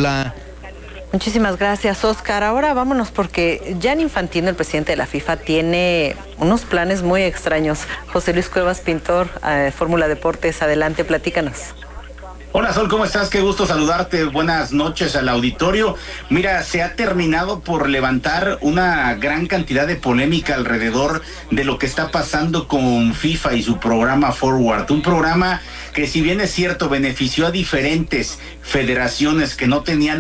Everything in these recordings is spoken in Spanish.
habla. Muchísimas gracias, Oscar. Ahora vámonos porque Gianni Infantino, el presidente de la FIFA, tiene unos planes muy extraños. José Luis Cuevas, pintor, Fórmula Deportes, adelante, platícanos. Hola Sol, ¿cómo estás? Qué gusto saludarte. Buenas noches al auditorio. Mira, se ha terminado por levantar una gran cantidad de polémica alrededor de lo que está pasando con FIFA y su programa Forward. Un programa que, si bien es cierto, benefició a diferentes federaciones que no tenían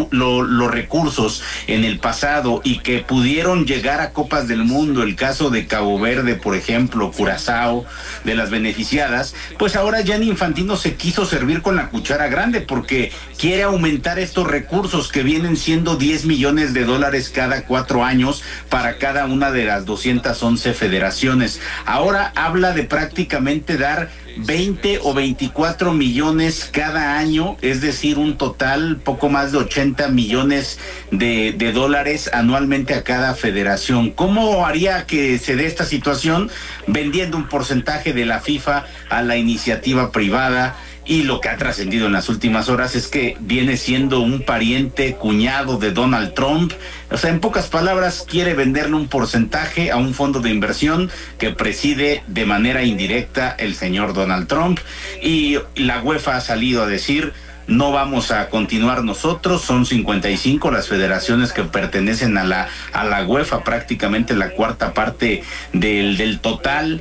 los recursos en el pasado y que pudieron llegar a Copas del Mundo, el caso de Cabo Verde, por ejemplo, Curazao, de las beneficiadas, pues ahora Gianni Infantino se quiso servir con la cuchara grande porque quiere aumentar estos recursos que vienen siendo 10 millones de dólares cada 4 años para cada una de las 211 federaciones. Ahora habla de prácticamente dar 20 o 24 millones cada año, es decir, un total poco más de 80 millones de dólares anualmente a cada federación. ¿Cómo haría que se dé esta situación? Vendiendo un porcentaje de la FIFA a la iniciativa privada. Y lo que ha trascendido en las últimas horas es que viene siendo un pariente, cuñado de Donald Trump. O sea, en pocas palabras, quiere venderle un porcentaje a un fondo de inversión que preside de manera indirecta el señor Donald Trump. Y la UEFA ha salido a decir: no vamos a continuar nosotros, son 55 las federaciones que pertenecen a la UEFA, prácticamente la cuarta parte del total.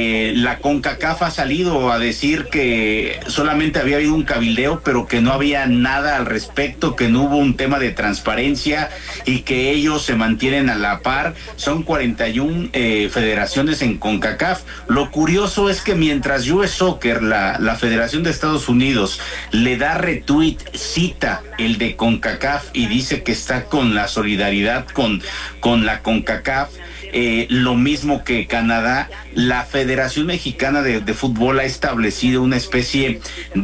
La CONCACAF ha salido a decir que solamente había habido un cabildeo, pero que no había nada al respecto, que no hubo un tema de transparencia y que ellos se mantienen a la par. Son 41 federaciones en CONCACAF. Lo curioso es que mientras US Soccer, la Federación de Estados Unidos, le da retweet, cita el de CONCACAF y dice que está con la solidaridad con la CONCACAF, lo mismo que Canadá, la Federación Mexicana de Fútbol ha establecido una especie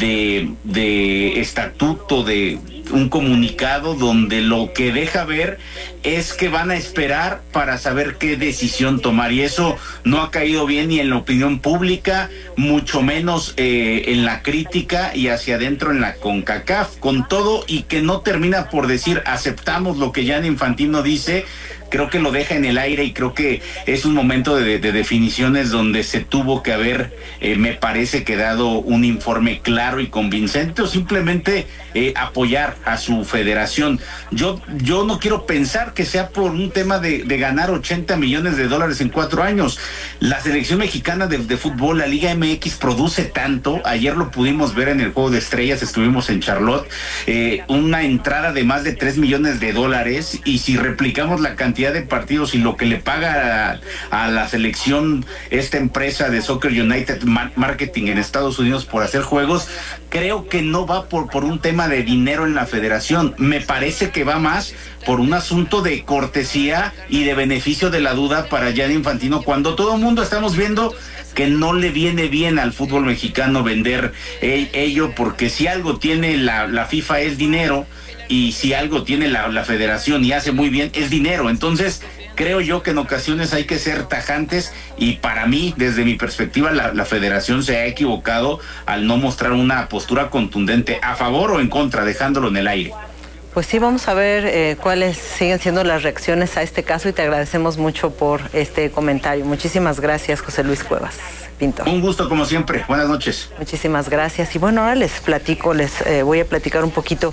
de estatuto, de un comunicado donde lo que deja ver es que van a esperar para saber qué decisión tomar, y eso no ha caído bien ni en la opinión pública, mucho menos en la crítica y hacia adentro en la CONCACAF, con todo y que no termina por decir aceptamos lo que Gianni Infantino dice. Creo que lo deja en el aire y creo que es un momento de definiciones donde se tuvo que haber, me parece, que dado un informe claro y convincente, o simplemente apoyar a su federación. Yo no quiero pensar que sea por un tema de ganar 80 millones de dólares en 4 años. La selección mexicana de fútbol, la Liga MX, produce tanto. Ayer lo pudimos ver en el Juego de Estrellas, estuvimos en Charlotte, una entrada de más de 3 millones de dólares, y si replicamos la cantidad de partidos y lo que le paga a la selección esta empresa de Soccer United Marketing en Estados Unidos por hacer juegos, creo que no va por un tema de dinero en la federación. Me parece que va más por un asunto de cortesía y de beneficio de la duda para Gianni Infantino, cuando todo el mundo estamos viendo que no le viene bien al fútbol mexicano vender ello, porque si algo tiene la FIFA es dinero, y si algo tiene la federación y hace muy bien es dinero. Entonces creo yo que en ocasiones hay que ser tajantes, y para mí, desde mi perspectiva, la federación se ha equivocado al no mostrar una postura contundente a favor o en contra, dejándolo en el aire. Pues sí, vamos a ver cuáles siguen siendo las reacciones a este caso, y te agradecemos mucho por este comentario. Muchísimas gracias, José Luis Cuevas, pintor. Un gusto como siempre. Buenas noches. Muchísimas gracias. Y bueno, ahora les voy a platicar un poquito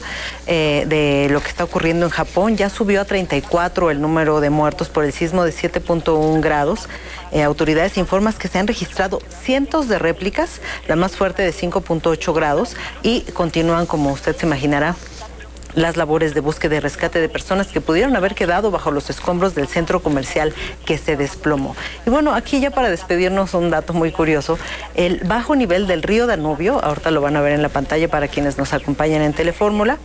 de lo que está ocurriendo en Japón. Ya subió a 34 el número de muertos por el sismo de 7.1 grados. Autoridades informan que se han registrado cientos de réplicas, la más fuerte de 5.8 grados, y continúan, como usted se imaginará, las labores de búsqueda y rescate de personas que pudieron haber quedado bajo los escombros del centro comercial que se desplomó. Y bueno, aquí ya para despedirnos, un dato muy curioso: el bajo nivel del río Danubio, ahorita lo van a ver en la pantalla para quienes nos acompañan en Telefórmula,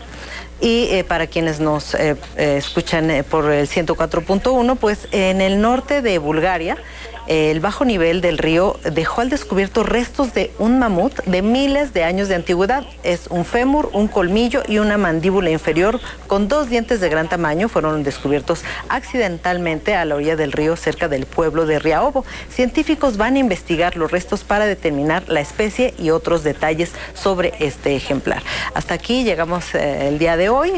y para quienes nos escuchan por el 104.1, pues en el norte de Bulgaria, el bajo nivel del río dejó al descubierto restos de un mamut de miles de años de antigüedad. Es un fémur, un colmillo y una mandíbula inferior con 2 dientes de gran tamaño. Fueron descubiertos accidentalmente a la orilla del río, cerca del pueblo de Riaobo. Científicos van a investigar los restos para determinar la especie y otros detalles sobre este ejemplar. Hasta aquí llegamos el día de hoy.